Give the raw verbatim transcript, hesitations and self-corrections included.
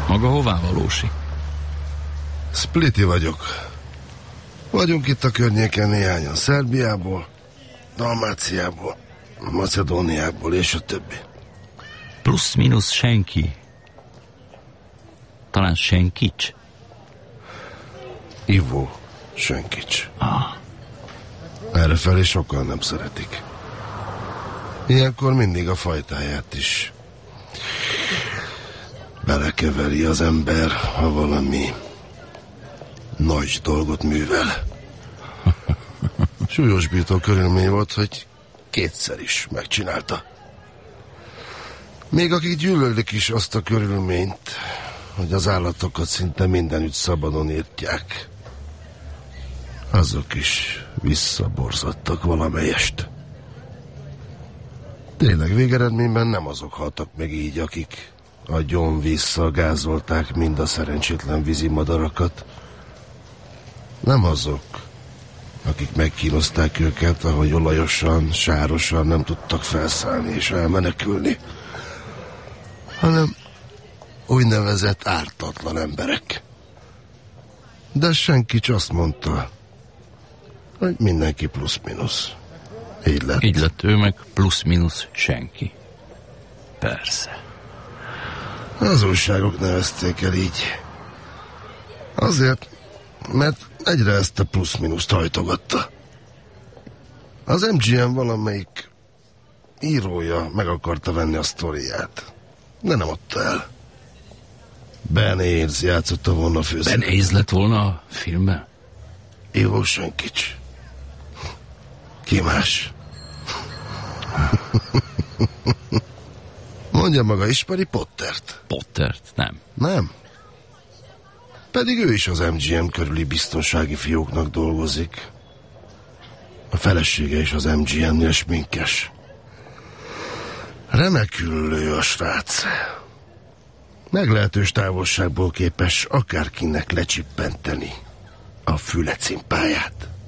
Maga hová valósi? Spliti vagyok. Vagyunk itt a környéken néhányan. Szerbiából, Dalmáciából, Macedóniából és a többi. Plusz-minusz senki. Talán Senkics? Ivo Senkics. Ah. Errefelé sokan nem szeretik. Ilyenkor mindig a fajtáját is belekeveri az ember, ha valami nagy dolgot művel. Súlyosbító körülmény volt, hogy kétszer is megcsinálta. Még akik gyűlölik is azt a körülményt, hogy az állatokat szinte mindenütt szabadon írtják, azok is visszaborzadtak valamelyest. Tényleg végeredményben nem azok haltak meg így, akik agyon visszagázolták mind a szerencsétlen vízimadarakat. Nem azok, akik megkínozták őket, ahogy olajosan, sárosan nem tudtak felszállni és elmenekülni, hanem úgynevezett ártatlan emberek. De senki csak azt mondta, hogy mindenki plusz-minusz. Így lett. Így lett, ő meg plusz-minusz senki. Persze. Az újságok nevezték el így. Azért, mert egyre ezt a plusz-minuszt hajtogatta. Az em gé em valamelyik írója meg akarta venni a sztoriát, de nem adta el. Ben Ayres játszotta volna a főszerepet. Ben Ayres lett volna a filmben? Ivo Senkics. Ki más? Mondja maga, ismeri Pottert? Pottert? Nem. Nem? Pedig ő is az em gé em körüli biztonsági fióknak dolgozik. A felesége is az em gé em-nél sminkes. Remekül lő a srác. Meglehetős távolságból képes akárkinek lecsippenteni a fülecimpáját.